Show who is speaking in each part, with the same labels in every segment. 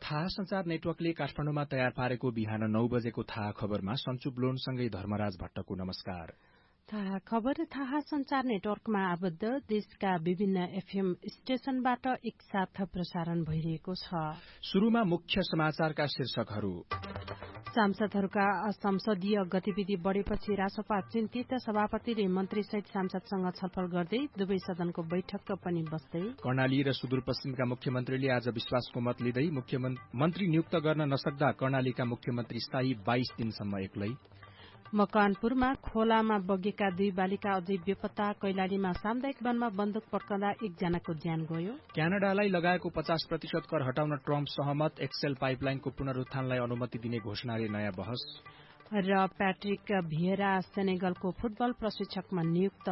Speaker 1: थाहा संचार नेटवर्कले काठमाडौँमा तयार पारेको बिहान 9 बजेको थाहा खबरमा सञ्चु ब्लोनसँगै धर्मराज भट्टको नमस्कार।
Speaker 2: थाहा खबर थाहा संचार नेटवर्कमा आबद्ध देशका विभिन्न एफएम स्टेशनबाट एकसाथ प्रसारण भइरहेको छ।
Speaker 1: शुरूमा मुख्य समाचारका शीर्षकहरू।
Speaker 2: सांसदहरूका असंसदीय गतिविधि बढ़ेपछि रासपा चिन्तित, सभापतिले मन्त्रीसहित सांसदसँग छलफल गर्दै दुवै सदनको बैठक पनि बस्दै।
Speaker 1: कर्णाली र सुदूरपश्चिमका मुख्यमन्त्रीले आज विश्वासको मत लिँदै मन्त्री नियुक्त गर्न नसक्दा कर्णालीका मुख्यमन्त्री शाही 22 दिनसम्म एक्लै।
Speaker 2: मकवानपुरमा खोलामा बगेका 2 बालिका अझै बेपत्ता। कैलालीमा सामुदायिक वनमा बन्दुक पड्कँदा एकजनाको ज्यान गयो।
Speaker 1: क्यानाडालाई लगाएको 50% कर हटाउन ट्रम्प सहमत। एक्सेल पाइपलाइनको पुनरुत्थानलाई अनुमति दिने घोषणाले नयाँ बहस।
Speaker 2: र प्याट्रिक भिएरा सेनेगलको फुटबल प्रशिक्षकमा नियुक्त।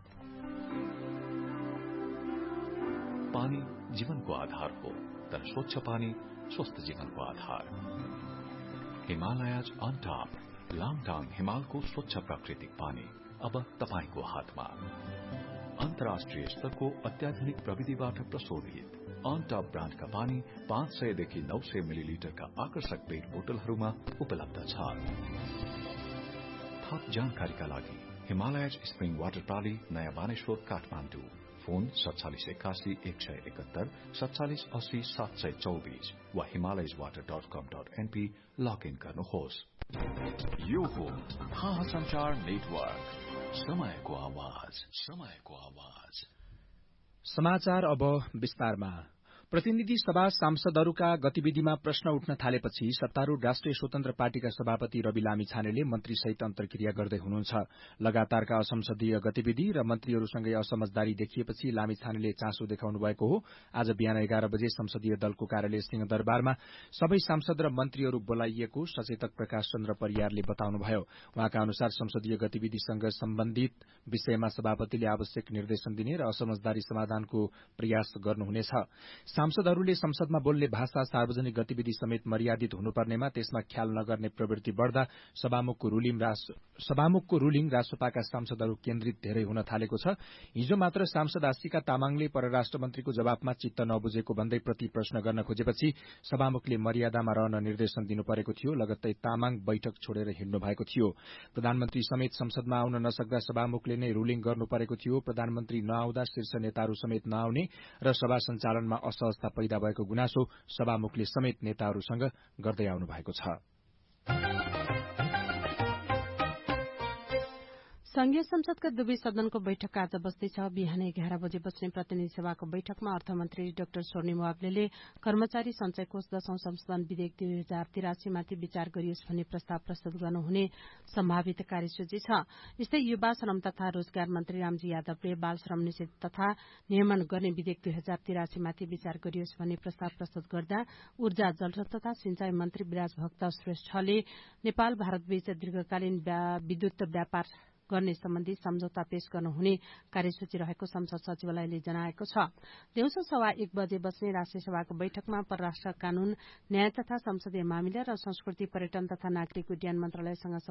Speaker 3: पानी जीवनको आधार हो, तर स्वच्छ पानी स्वस्थ जीवनको आधार। हिमालयज अन टप लाङटाङ हिमालको स्वच्छ प्राकृतिक पानी अब तपाईको हातमा। अन्तर्राष्ट्रिय स्तरको अत्याधुनिक प्रविधिबाट प्रशोधित अन टप ब्रान्डका पानी 500 देखि 900 मिलिलिटरका आकर्षक पेट बोतलहरूमा उपलब्ध छ। थप जानकारीका लागि हिमालयज स्प्रिङ वाटर प्राली, नयाँ बानेश्वर, काठमाडौँ। फोन 4781 171 47 80 724 वा himalayaswater.com.np लगइन गर्नुहोस्। यो हो थाहा संचार नेटवर्क, समयको आवाज, समयको आवाज।
Speaker 1: समाचार अब विस्तारमा। प्रतिनिधि सभा सांसदहरूका गतिविधिमा प्रश्न उठ्न थालेपछि सत्तारूढ़ राष्ट्रिय स्वतन्त्र पार्टीका सभापति रवि लामिछानेले मन्त्रीसहित अन्तर्क्रिया गर्दै हुनुहुन्छ। लगातारका असंसदीय गतिविधि र मन्त्रीहरूसँगै असमझदारी देखिएपछि लामिछानेले चासो देखाउनु भएको हो। आज बिहान 11 बजे संसदीय दलको कार्यालय सिंहदरबारमा सबै सांसद र मन्त्रीहरू बोलाइएको सचेतक प्रकाश चन्द्र परियारले बताउनुभयो। उहाँका अनुसार संसदीय गतिविधिसँग सम्बन्धित विषयमा सभापतिले आवश्यक निर्देशन दिने र असमझदारी समाधानको प्रयास गर्नुहुनेछ। सांसदहरूले संसदमा बोल्ने भाषा सार्वजनिक गतिविधि समेत मर्यादित हुनुपर्नेमा त्यसमा ख्याल नगर्ने प्रवृत्ति बढ़दा सभामुखको रूलिङ रासपाका सांसदहरू केन्द्रित धेरै हुन थालेको छ। हिजो मात्र सांसद आशिका तामाङले परराष्ट्र मन्त्रीको जवाफमा चित्त नबुझेको भन्दै प्रति प्रश्न गर्न खोजेपछि सभामुखले मर्यादामा रहन निर्देशन दिनु परेको थियो। लगत्तै तामाङ बैठक छोडेर हिँड्नु भएको थियो। प्रधानमन्त्री समेत संसदमा आउन नसक्दा सभामुखले नै रूलिङ गर्नु परेको थियो। प्रधानमन्त्री नआउँदा शीर्ष नेताहरू समेत नआउने र सभा सञ्चालनमा असहजता पैदा भएको गुनासो सभामुखले समेत नेताहरूसँग गर्दै आउनु भएको छ।
Speaker 2: संघीय संसदका दुवै सदनको बैठक आज बस्दैछ। बिहान 11 बजे बस्ने प्रतिनिधि सभाको बैठकमा अर्थमन्त्री डाक्टर स्वर्णिम वाग्लेले कर्मचारी सञ्चय कोष 10औं संशोधन विधेयक 2083 माथि विचार गरियोस् भन्ने प्रस्ताव प्रस्तुत गर्नुहुने सम्भावित कार्यसूची छ। यस्तै युवा श्रम तथा रोजगार मन्त्री रामजी यादवले बाल श्रम निषेध तथा नियमन गर्ने विधेयक 2083 माथि विचार गरियोस् भन्ने प्रस्ताव प्रस्तुत गर्दा ऊर्जा जल तथा सिंचाई मन्त्री विराज भक्त श्रेष्ठले नेपाल भारतबीच दीर्घकालीन विद्युत व्यापार गर्ने सम्बन्धी सम्झौता पेश गर्नुहुने कार्यसूची रहेको संसद सचिवालयले जनाएको छ। दिउँसो 1:15 बजे बस्ने राष्ट्रिय सभाको बैठकमा परराष्ट्र कानून, न्याय तथा संसदीय मामिला र संस्कृति, पर्यटन तथा नागरिक उड्डयन मन्त्रालयसँग